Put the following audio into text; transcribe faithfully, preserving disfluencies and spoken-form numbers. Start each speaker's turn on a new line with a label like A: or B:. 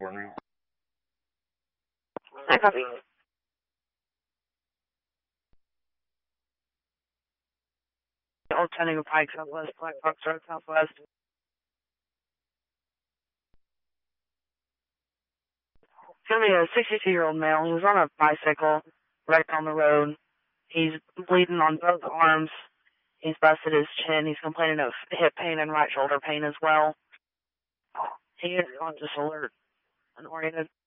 A: corner.
B: I copy. Old Chattanooga Pike, Southwest, Black Fox Road, Southwest. It's gonna be a sixty-two-year-old male. He was on a bicycle right down the road. He's bleeding on both arms. He's busted his chin. He's complaining of hip pain and right shoulder pain as well. He is on just alert and oriented.